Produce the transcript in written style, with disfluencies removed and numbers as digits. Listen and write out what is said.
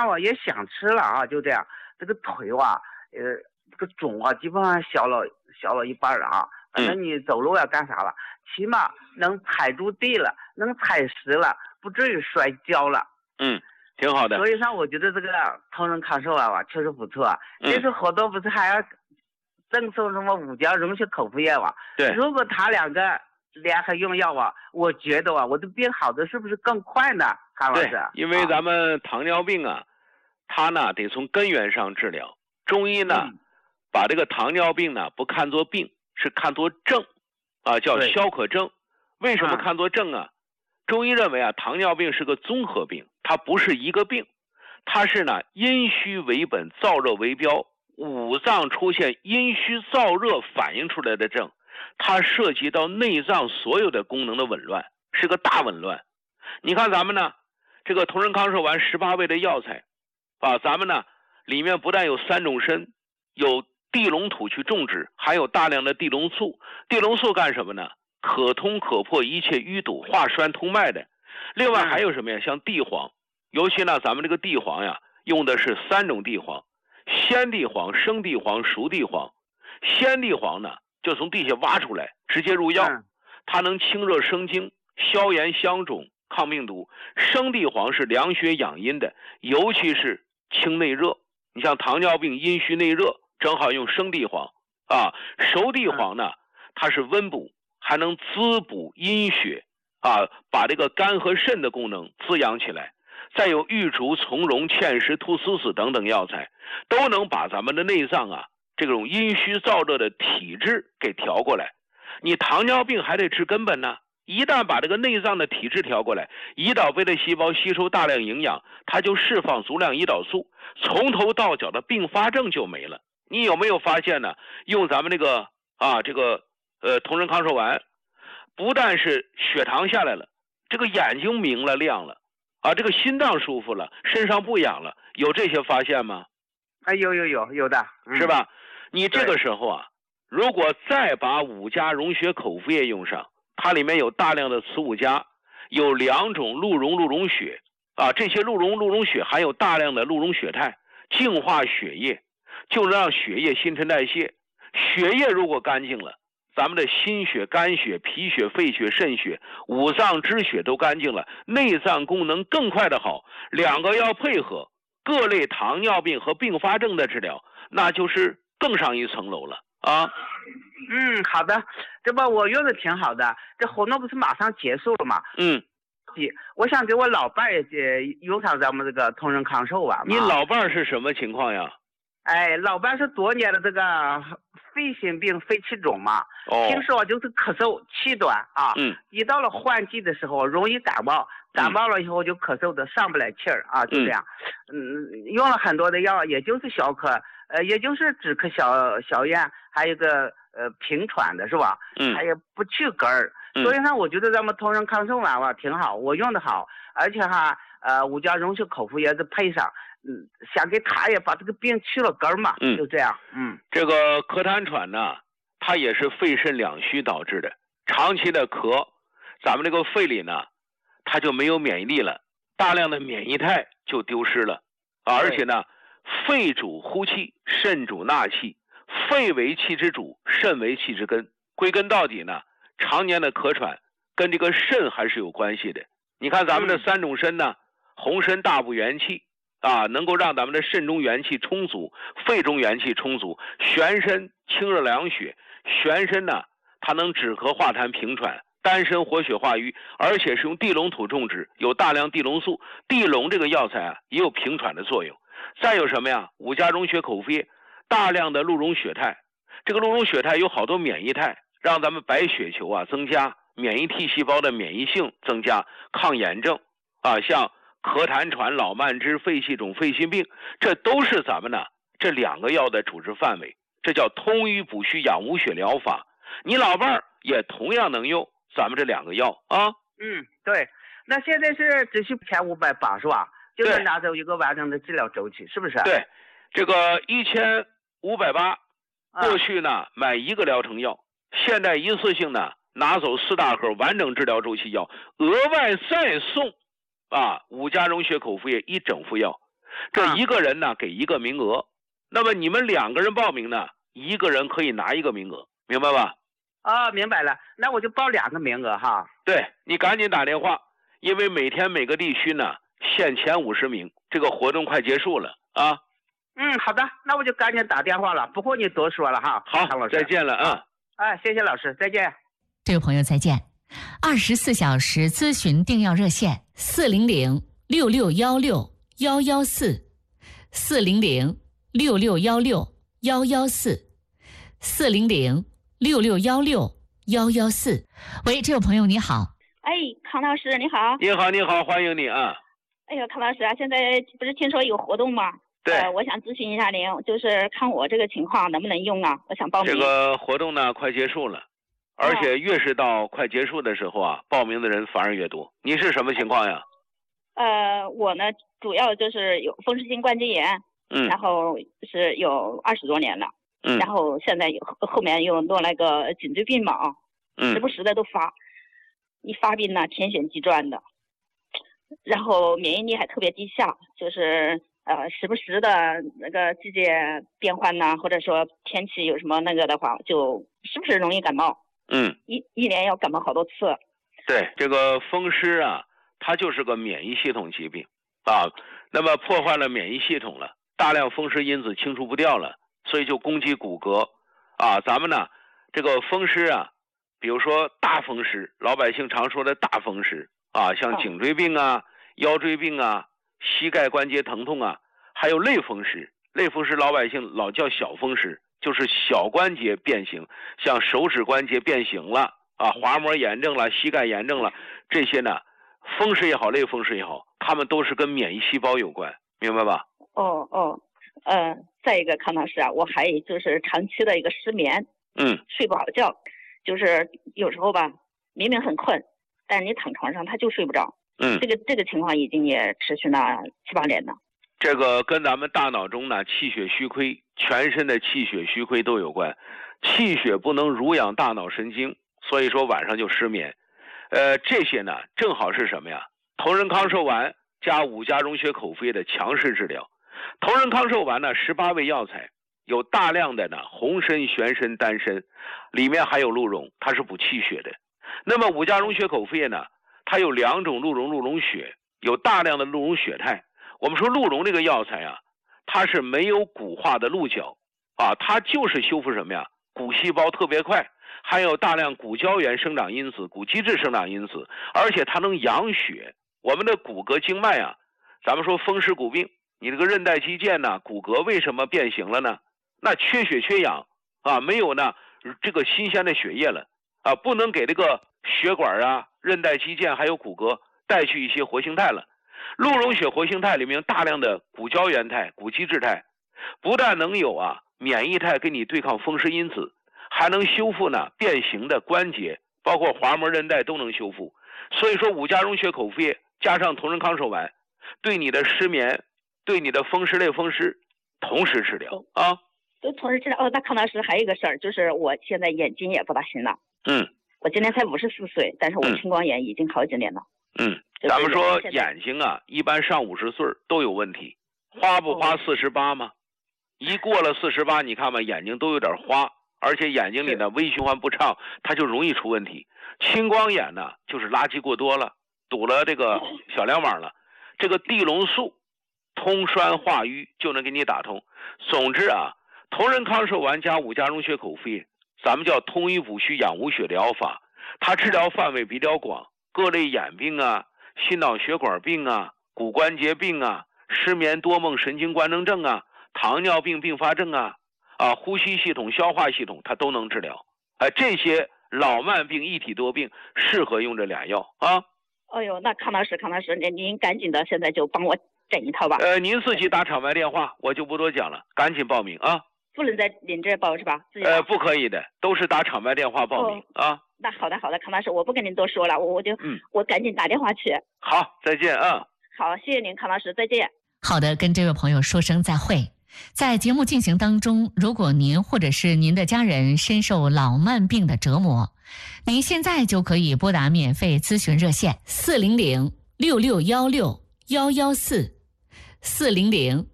上我也想吃了啊，就这样，这个腿啊，这个肿啊，基本上小了一半了啊。反正你走路要干啥了，起码能踩住地了，能踩实了，不至于摔跤了。 挺好的。 所以上我觉得这个同仁康寿啊确实不错啊。这次好多不是还要赠送什么5家溶血口服液嘛？ 对， 如果他两个联合用药啊，我觉得啊，我的病好的是不是更快呢？韩老师， 对，因为咱们糖尿病啊，它呢得从根源上治疗。中医呢，把这个糖尿病呢不看作病，是看作症，啊，叫消渴症。为什么看作症啊？中医认为啊，糖尿病是个综合病，它不是一个病，它是呢阴虚为本，燥热为标，五脏出现阴虚燥热反映出来的症，它涉及到内脏所有的功能的紊乱，是个大紊乱。你看咱们呢，这个同仁康寿丸18味的药材，啊，咱们呢里面不但有3种参，有地龙土去种植，还有大量的地龙素。地龙素干什么呢？可通可破一切淤堵，化栓通脉的。另外还有什么呀？像地黄，尤其呢咱们这个地黄呀，用的是3种地黄，鲜地黄、生地黄、熟地黄。鲜地黄呢就从地下挖出来，直接入药，它能清热生津、消炎消肿、抗病毒。生地黄是凉血养阴的，尤其是清内热。你像糖尿病阴虚内热，正好用生地黄啊。熟地黄呢，它是温补，还能滋补阴血啊，把这个肝和肾的功能滋养起来。再有玉竹、从容、芡实、菟丝子等等药材，都能把咱们的内脏啊这种阴虚燥热的体质给调过来。你糖尿病还得治根本呢，一旦把这个内脏的体质调过来，胰岛贝塔细胞吸收大量营养，它就释放足量胰岛素，从头到脚的并发症就没了。你有没有发现呢？用咱们这个同仁康寿丸，不但是血糖下来了，这个眼睛明了亮了啊，这个心脏舒服了，身上不痒了，有这些发现吗？ 有的， 是吧？你这个时候啊，如果再把5家溶血口服液用上，它里面有大量的磁5加，有2种鹿茸血啊，这些鹿茸血含有大量的鹿茸血肽，净化血液，就能让血液新陈代谢。血液如果干净了，咱们的心血、肝血、脾血、肺血、肾血、五脏之血都干净了，内脏功能更快的好。2个要配合，各类糖尿病和并发症的治疗，那就是更上一层楼了啊。 好的，这不我用的挺好的，这活动不是马上结束了吗？我想给我老伴也用上咱们这个同仁康寿丸嘛。 你老伴是什么情况呀？ 老伴是多年的这个肺心病、肺气肿嘛。平时就是咳嗽、气短啊。一到了换季的时候，容易感冒，感冒了以后就咳嗽的上不来气儿啊，就这样。用了很多的药，也就是小咳，也就是止咳小咽，还有一个平喘的是吧？还有不去嗝儿。所以呢，我觉得咱们同仁康寿丸挺好，我用的好，而且哈5家溶血口服液配上。想给他也把这个病去了根嘛，就这样。 这个咳痰喘呢，它也是肺肾两虚导致的。长期的咳，咱们这个肺里呢，它就没有免疫力了，大量的免疫肽就丢失了而且呢，肺主呼气，肾主纳气，肺为气之主，肾为气之根。归根到底呢，常年的咳喘跟这个肾还是有关系的。你看咱们的3种参呢，红参大补元气。能够让咱们的肾中元气充足，肺中元气充足。玄参清热凉血，玄参呢，它能止咳化痰平喘，丹参活血化瘀，而且是用地龙土种植，有大量地龙素。地龙这个药材啊，也有平喘的作用。再有什么呀？5家溶血口服液，大量的鹿茸血肽。这个鹿茸血肽有好多免疫肽，让咱们白血球啊增加，免疫 T 细胞的免疫性增加，抗炎症像咳痰喘、老慢支、肺气肿、肺心病，这都是咱们呢这2个药的主治范围。这叫通瘀补虚养无血疗法。你老伴儿也同样能用咱们这2个药啊。 对。那现在是只需1580是吧？就能拿走一个完整的治疗周期，是不是？ 对，这个1580，过去呢买1个疗程药，现在一次性呢拿走4大盒完整治疗周期药，额外再送5家溶血口服液1整副药。 这一个人呢给一个名额，那么你们2个人报名呢，一个人可以拿1个名额，明白吧？ 明白了，那我就报2个名额哈。 对，你赶紧打电话，因为每天每个地区呢限前50名，这个活动快结束了啊。 好的，那我就赶紧打电话了，不和你多说了哈。 好， 唐老师， 再见了啊。 谢谢老师，再见。 这位朋友再见。24小时咨询订药热线400-6616-114，400-6616-114。喂，这位朋友你好。 康老师你好。 你好，你好，欢迎你啊。 哎呀，康老师啊，现在不是听说有活动吗？ 对， 我想咨询一下您，就是看我这个情况能不能用啊？我想报名。 这个活动呢快结束了，而且越是到快结束的时候啊，报名的人反而越多。你是什么情况呀？ 我呢主要就是有风湿性关节炎，然后是有20多年了，然后现在后面又落了个颈椎病嘛，时不时的都发，一发病呢天旋地转的，然后免疫力还特别低下，就是时不时的那个季节变换呐，或者说天气有什么那个的话，就时不时容易感冒。一年要感冒好多次。 对，这个风湿啊，它就是个免疫系统疾病啊，那么破坏了免疫系统了，大量风湿因子清除不掉了，所以就攻击骨骼啊。咱们呢，这个风湿啊，比如说大风湿，老百姓常说的大风湿啊，像颈椎病啊、腰椎病啊、膝盖关节疼痛啊，还有类风湿。类风湿老百姓老叫小风湿，就是小关节变形，像手指关节变形了啊，滑膜炎症了，膝盖炎症了，这些呢，风湿也好，类风湿也好，它们都是跟免疫细胞有关，明白吧？ 再一个，康老师啊，我还就是长期的一个失眠，睡不好觉，就是有时候吧，明明很困，但是你躺床上他就睡不着，这个情况已经也持续了7、8年了。 这个跟咱们大脑中呢气血虚亏，全身的气血虚亏都有关，气血不能濡养大脑神经，所以说晚上就失眠。这些呢正好是什么呀？同仁康寿丸加5加溶血口服液的强势治疗。同仁康寿丸呢18味药材，有大量的呢红参、玄参、丹参，里面还有鹿茸，它是补气血的。那么5加溶血口服液呢，它有2种鹿茸、鹿茸血，有大量的鹿茸血肽。我们说鹿茸这个药材啊，它是没有骨化的鹿角啊，它就是修复什么呀？骨细胞特别快，含有大量骨胶原生长因子、骨基质生长因子，而且它能养血。我们的骨骼经脉啊，咱们说风湿骨病，你这个韧带肌腱呢，骨骼为什么变形了呢？那缺血缺氧啊，没有呢这个新鲜的血液了啊，不能给这个血管啊、韧带肌腱还有骨骼带去一些活性肽了。鹿茸血活性肽里面大量的骨胶原肽、骨基质肽，不但能有免疫肽给你对抗风湿因子，还能修复呢变形的关节，包括滑膜韧带都能修复。所以说5加溶血口服液加上同仁康寿丸，对你的失眠、对你的风湿类风湿同时治疗啊。 都同时治疗。那康老师还有一个事儿，就是我现在眼睛也不大行了。我今年才54岁，但是我青光眼已经好几年了。 咱们说眼睛啊，一般上50岁都有问题，花不花48吗？一过了48，你看吧，眼睛都有点花，而且眼睛里呢微循环不畅，它就容易出问题。青光眼呢，就是垃圾过多了，堵了这个小梁网了，这个地龙素通栓化瘀就能给你打通。总之啊，同仁康寿丸加5加溶血口服液，咱们叫通瘀补虚养无血疗法，它治疗范围比较广，各类眼病啊、心脑血管病啊、骨关节病啊、失眠多梦神经官能症啊、糖尿病并发症啊、呼吸系统、消化系统它都能治疗。这些老慢病一体多病适合用这俩药啊。 那康老师，您赶紧的，现在就帮我整一套吧。 您自己打场外电话，我就不多讲了，赶紧报名啊。 不能在您这报是吧？ 不可以的，都是打场外电话报名啊。 那好的，康老师，我不跟您多说了，我赶紧打电话去。 好，再见啊。 好，谢谢您，康老师，再见。 好的，跟这位朋友说声再会。在节目进行当中，如果您或者是您的家人深受老慢病的折磨，您现在就可以拨打免费咨询热线400-6616-114 400